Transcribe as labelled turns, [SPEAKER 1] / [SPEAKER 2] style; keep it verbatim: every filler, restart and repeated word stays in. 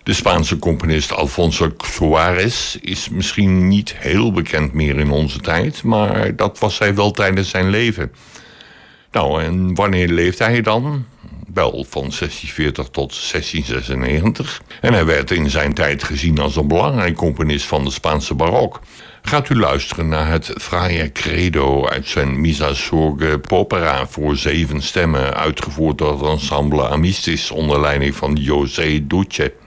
[SPEAKER 1] De Spaanse componist Alfonso Suárez is misschien niet heel bekend meer in onze tijd, maar dat was hij wel tijdens zijn leven. Nou, en wanneer leefde hij dan? Wel, van zestienveertig tot zestienzesennegentig. En hij werd in zijn tijd gezien als een belangrijk componist van de Spaanse barok. Gaat u luisteren naar het fraaie credo uit zijn Missa Sorge Popera voor zeven stemmen, uitgevoerd door het ensemble Amistis onder leiding van José Duce.